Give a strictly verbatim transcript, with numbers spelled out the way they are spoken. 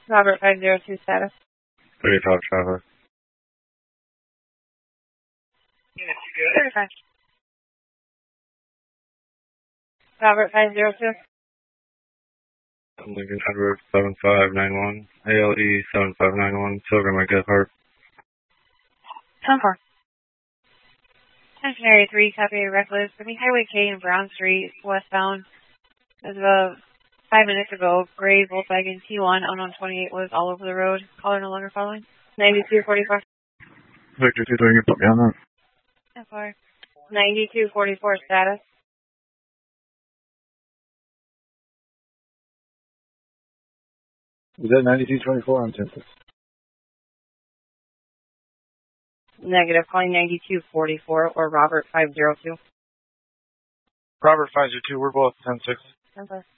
Robert five zero two status. thirty-five traffic. thirty-five. Robert five zero two. Lincoln Edward seven five nine one. A L E seven five nine one. Silver Mike Gephardt. ten four. Attention Area three, copy reckless. I mean Highway K and Brown Street, westbound. As of five minutes ago, gray Volkswagen T one, unknown twenty-eight was all over the road. Caller no longer following. ninety-two forty-four. Victor two three, you put me on that. ten four. ninety-two forty-four status. Is that ninety-two twenty-four on ten six? Negative, calling ninety-two forty-four or Robert five zero two. Robert five zero two, we're both ten six. ten four.